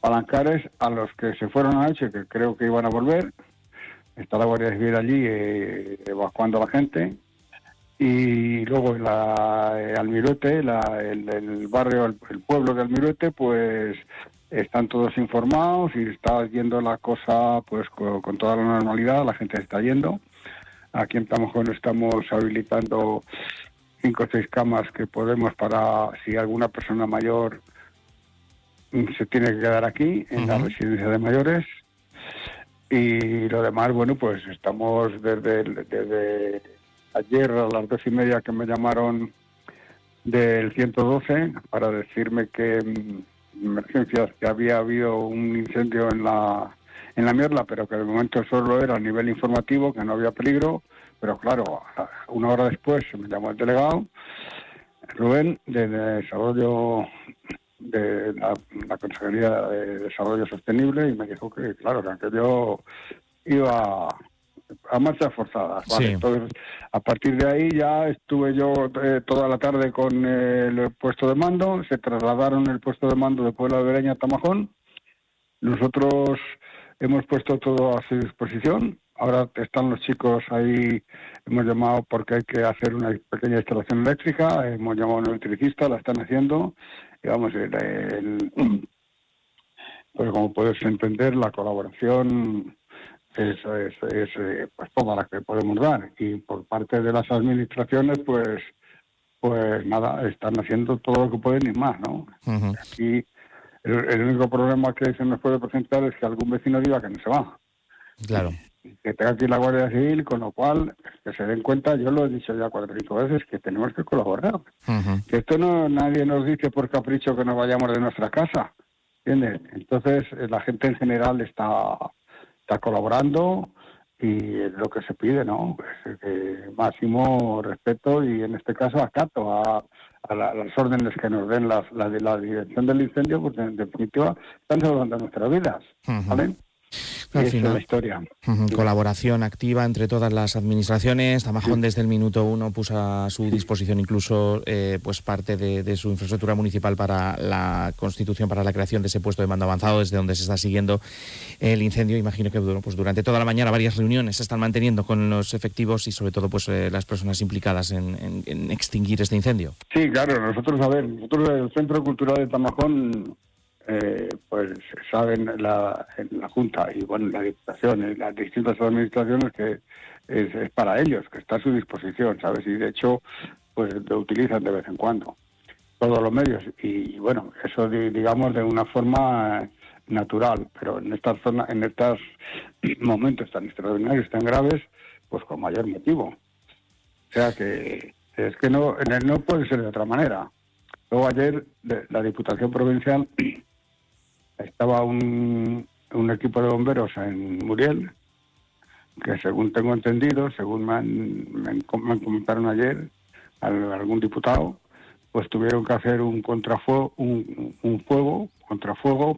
Palancares, a los que se fueron anoche, que creo que iban a volver. Está la Guardia Civil allí evacuando a la gente. Y luego Almiruete, el barrio, el pueblo de Almiruete, pues están todos informados y está yendo la cosa pues con toda la normalidad, la gente está yendo. Aquí en Tamajón estamos habilitando 5 o 6 camas que podemos para si alguna persona mayor se tiene que quedar aquí, en la residencia de mayores. Y lo demás, bueno, pues estamos desde ayer a las 2:30 que me llamaron del 112 para decirme que emergencias, que había habido un incendio en la Mierla, pero que de momento solo era a nivel informativo, que no había peligro. Pero claro, una hora después me llamó el delegado Rubén de Desarrollo, de la Consejería de Desarrollo Sostenible, y me dijo que claro, que aquello iba a marchas forzadas, ¿vale? Sí. Entonces, a partir de ahí ya estuve yo toda la tarde con el puesto de mando. Se trasladaron el puesto de mando de Puebla de Bereña a Tamajón. Nosotros hemos puesto todo a su disposición. Ahora están los chicos ahí, hemos llamado porque hay que hacer una pequeña instalación eléctrica, hemos llamado a un electricista, la están haciendo, y vamos, pues como puedes entender, la colaboración es pues toda la que podemos dar, y por parte de las administraciones pues nada, están haciendo todo lo que pueden y más, ¿no? Uh-huh. Aquí el único problema que se nos puede presentar es que algún vecino diga que no se va. Claro. Que tenga aquí la Guardia Civil, con lo cual que se den cuenta, yo lo he dicho ya 4 o 5 veces, que tenemos que colaborar. Uh-huh. Que esto no, nadie nos dice por capricho que nos vayamos de nuestra casa, ¿entiendes? Entonces la gente en general está colaborando, y es lo que se pide, ¿no? Pues, máximo respeto y en este caso acato a las órdenes que nos den la dirección del incendio, porque en definitiva están salvando nuestras vidas, ¿vale? Al final, es la historia. Colaboración activa entre todas las administraciones. Tamajón desde el minuto 1 puso a su disposición incluso pues parte de su infraestructura municipal para la constitución, para la creación de ese puesto de mando avanzado, desde donde se está siguiendo el incendio. Imagino que pues durante toda la mañana varias reuniones se están manteniendo con los efectivos y sobre todo pues las personas implicadas en extinguir este incendio. Sí, claro. Nosotros el Centro Cultural de Tamajón, pues saben en la Junta y bueno, la Diputación y las distintas administraciones que es para ellos, que está a su disposición, ¿sabes? Y de hecho, pues lo utilizan de vez en cuando, todos los medios. Y bueno, eso digamos de una forma natural, pero en estas momentos tan extraordinarios, tan graves, pues con mayor motivo. O sea que es que no puede ser de otra manera. Luego ayer la Diputación Provincial estaba un equipo de bomberos en Muriel, que según tengo entendido, según me comentaron ayer algún diputado, pues tuvieron que hacer un contrafuego, un contrafuego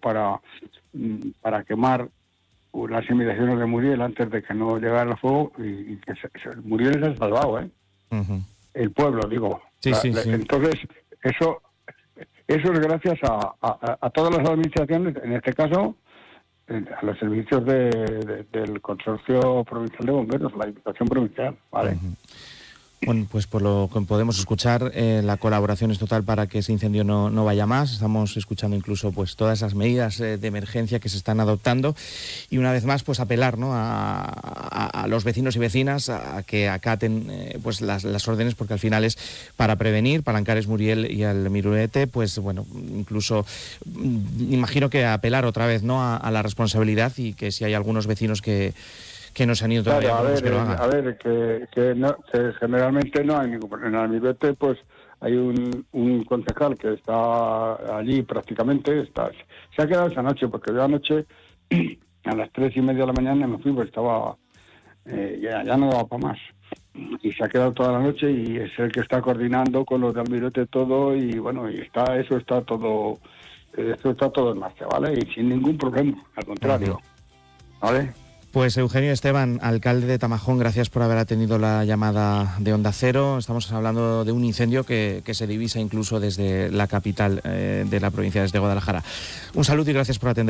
para quemar las inmediaciones de Muriel antes de que no llegara el fuego, y que Muriel se ha salvado, uh-huh. El pueblo, digo. Sí. Entonces, eso es gracias a todas las administraciones, en este caso a los servicios del Consorcio Provincial de Bomberos, la Diputación Provincial, ¿vale? Uh-huh. Bueno, pues por lo que podemos escuchar, la colaboración es total para que ese incendio no vaya más. Estamos escuchando incluso pues todas esas medidas de emergencia que se están adoptando, y una vez más pues apelar, ¿no?, a los vecinos y vecinas a que acaten pues las órdenes, porque al final es para prevenir. Palancares, Muriel y Almiruete, pues bueno, incluso imagino que apelar otra vez, ¿no?, a la responsabilidad, y que si hay algunos vecinos que no se han ido todavía, claro, que lo hagan. A ver, que generalmente no hay ningún problema. En Almiruete pues hay un concejal que está allí prácticamente, se ha quedado esa noche, porque yo anoche a las 3:30 de la mañana me fui, pues estaba ya no daba para más, y se ha quedado toda la noche, y es el que está coordinando con los de Almiruete todo, y bueno, y eso está todo en marcha, ¿vale? Y sin ningún problema, al contrario, ¿vale? Pues Eugenio Esteban, alcalde de Tamajón, gracias por haber atendido la llamada de Onda Cero. Estamos hablando de un incendio que se divisa incluso desde la capital de la provincia, desde Guadalajara. Un saludo y gracias por atender.